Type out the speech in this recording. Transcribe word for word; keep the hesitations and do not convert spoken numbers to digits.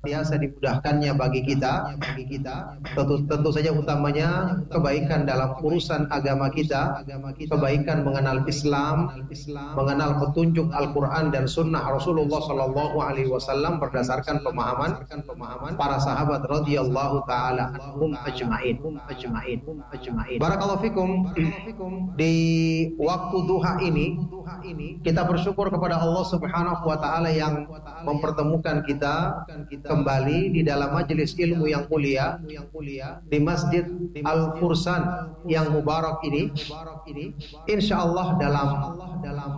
biasa dimudahkannya bagi kita, bagi kita tentu, tentu saja utamanya kebaikan dalam urusan agama kita, kebaikan mengenal Islam, mengenal petunjuk Al-Quran dan Sunnah Rasulullah Sallallahu Alaihi Wasallam berdasarkan pemahaman para sahabat radhiyallahu taala anhum ajmain, ajmain, ajmain. Barakallahu fikum. Di waktu duha ini kita bersyukur kepada Allah Subhanahu wa taala yang mempertemukan kita kembali di dalam majelis ilmu yang mulia di Masjid Al-Fursan yang mubarak ini. Insyaallah dalam